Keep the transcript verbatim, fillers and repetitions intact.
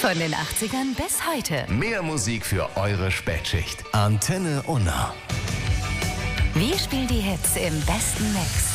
Von den achtzigern bis heute. Mehr Musik für eure Spätschicht. Antenne Unna. Wir spielen die Hits im besten Mix.